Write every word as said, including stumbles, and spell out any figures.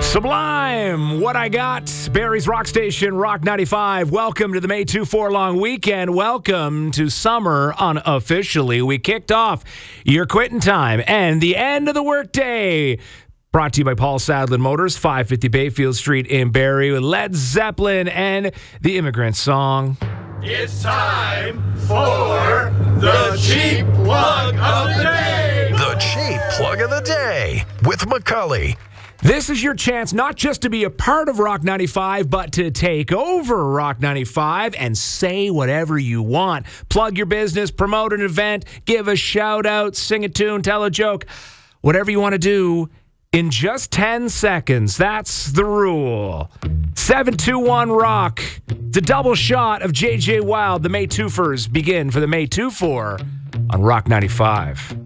Sublime, What I Got, Barrie's Rock Station, Rock ninety-five. Welcome to the May second four-long weekend. Welcome to summer unofficially. We kicked off your quitting time and the end of the workday. Brought to you by Paul Sadlin Motors, five fifty Bayfield Street in Barrie, with Led Zeppelin and the Immigrant Song. It's time for the Cheap Plug of the Day. The Cheap Plug of the Day with McCully. This is your chance not just to be a part of Rock ninety-five, but to take over Rock ninety-five and say whatever you want. Plug your business, promote an event, give a shout out, sing a tune, tell a joke, whatever you want to do in just ten seconds. That's the rule. seven two one Rock. It's a double shot of J J Wild. The May twofers begin for the May two four on Rock ninety-five.